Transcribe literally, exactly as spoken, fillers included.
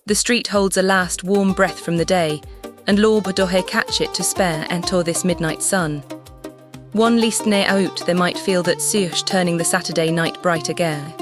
The street holds a last warm breath from the day, and l'aube dohe catch it to spare enter this midnight sun. One least ne out they might feel that Sush turning the Saturday night bright again.